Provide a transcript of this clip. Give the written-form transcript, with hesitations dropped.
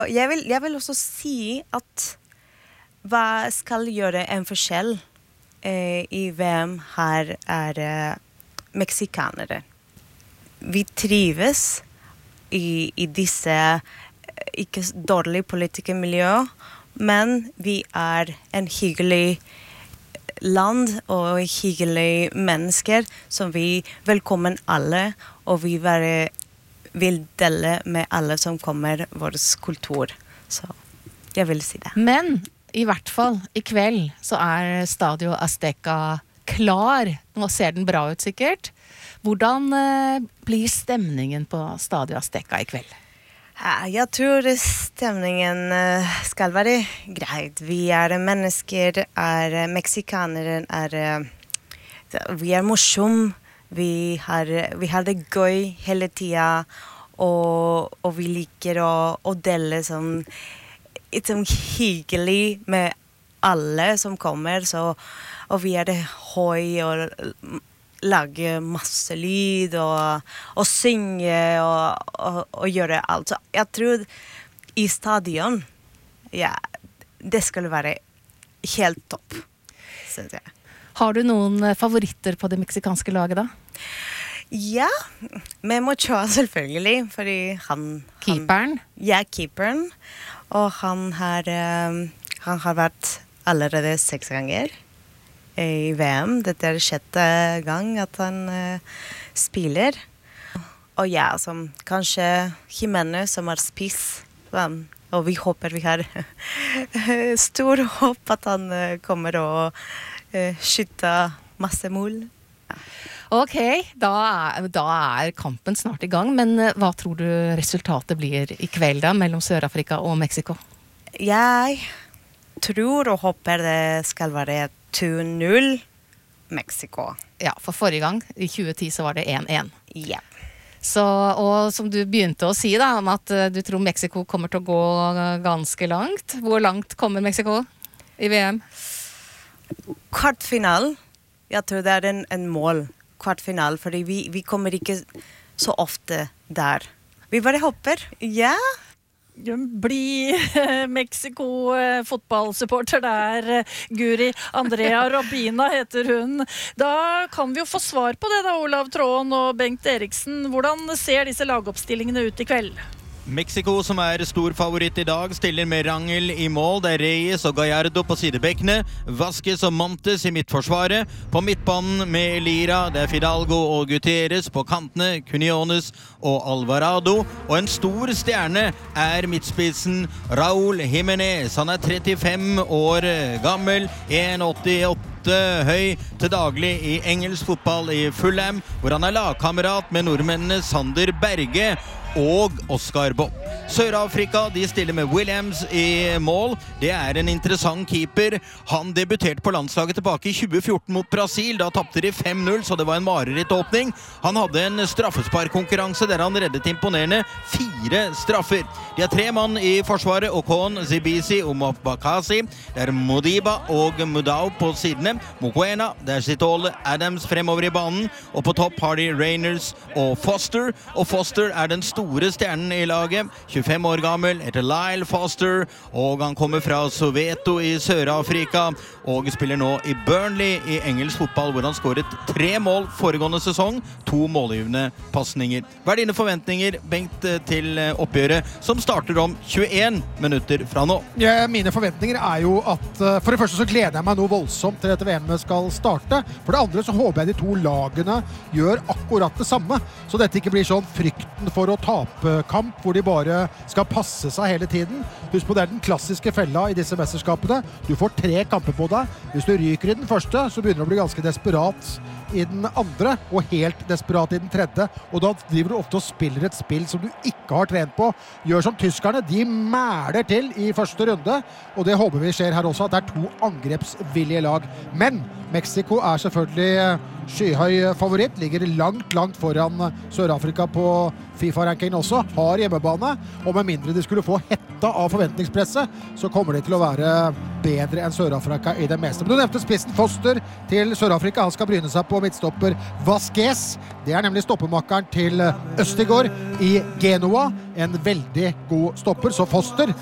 Jeg vil også si at hva skal gjøre en forskjell i VM her meksikanere. Vi trives i disse ikke dårlige politikermiljø, men vi en hyggelig land og hyggelig mennesker som vi velkommen alle, og vi vil dele med alle som kommer vår kultur. Så jeg vil si det. Men i hvert fall i kveld så Stadio Azteca klar. Nå ser den bra ut sikkert. Hvordan blir stemningen på Stadio Azteca i kveld? Jeg tror stemningen skal være greit. Vi mennesker, meksikanere, vi morsom, vi har det gøy hele tiden, og vi liker å dele sånn hyggelig med alle som kommer, og vi det høy og lage masse lyd og synge og gjøre alt. Så jeg tror i stadion, det skulle være helt topp, synes jeg. Har du noen favoritter på det meksikanske laget da? Ja, Memo Ochoa selvfølgelig, fordi Keeperen? Keeperen. Og han har vært allerede 6 ganger i VM. Dette 6. gang at han spiller. Og som kanskje Jimenez som spiss. Og vi håper vi har stor håp at han kommer og skyter masse mål. Ok, da kampen snart i gang, men hva tror du resultatet blir i kveld da, mellom Sør-Afrika og Mexico? Jeg tror og håper det skal være 2-0 Mexico. Ja, for forrige gang, i 2010, så var det 1-1. Ja. Så, og som du begynte å si da, om at du tror Mexico kommer til å gå ganske langt. Hvor langt kommer Mexico i VM? Kvartfinal. Jeg tror det en mål. Kvartfinal, fordi vi kommer ikke så ofte der. Vi bare håper. Ja. Bli Mexico fotballsupporter der, Guri. Andrea Robina heter hun. Da kan vi jo få svar på det da, Olav Tråen og Bengt Eriksen. Hvordan ser disse lagoppstillingene ut i kveld? Mexico, som stor favoritt i dag, stiller med Rangel i mål. Det Reyes og Gallardo på sidebekkene. Vasquez og Montes i midtforsvaret. På midtbanen med Lira, det Fidalgo og Gutierrez. På kantene Cuniones og Alvarado. Og en stor stjerne midtspissen Raúl Jiménez. Han 35 år gammel, 1,88 høy, til daglig i engelsk fotball i Fulham, hvor han lagkamerat med nordmennene Sander Berge og Oscar Bob. Sør-Afrika, de stiller med Williams i mål. Det en interessant keeper. Han debuterte på landslaget tilbake i 2014 mot Brasil. Da tappte de 5-0, så det var en marerittåpning. Han hadde en straffesparkkonkurranse der han reddet imponerende 4 straffer. De 3 mann i forsvaret, Okon, Zibisi og Mopakasi. Det Modiba og Mudau på sidene. Mokoena, det Sitole Adams fremover i banen. Og på topp har de Reyners og Foster. Og Foster den store stjernen i laget. 25 år gammel, heter Lyle Foster, og han kommer fra Soweto i Sør-Afrika, og spiller nå i Burnley i engelsk fotball, hvor han skåret 3 mål foregående sesong, 2 målgivende passninger. Hva dine forventninger, Bengt, til oppgjøret, som starter om 21 minutter fra nå? Ja, mine forventninger jo at, for det første så gleder jeg meg noe voldsomt til dette VM-et skal starte. For det andre så håper jeg de 2 lagene gjør akkurat det samme, så dette ikke blir sånn frykten for å tape kamp, hvor de bare skal passe seg hele tiden. Husk på, det den klassiske fella i disse mesterskapene. Du får 3 kamper på deg. Hvis du ryker i den første, så begynner du å bli ganske desperat i den andre, og helt desperat i den tredje. Og da driver du ofte og spiller et spill som du ikke har trent på. Gjør som tyskerne, de mæler til i første runde, og det håper vi skjer her også, at det 2 angrepsvillige lag. Men Mexico selvfølgelig skyhøy favoritt, ligger langt foran Sør-Afrika på FIFA-rankingen også, har hjemmebane, og med mindre de skulle få hetta av forventningspresset, så kommer de til å være bedre enn Sør-Afrika i det meste. Men du nevnte spissen Foster til Sør-Afrika, han skal bryne seg på midtstopper Vasquez. Det er nemlig stoppermakkeren til Østigård i Genoa, en veldig god stopper, så Foster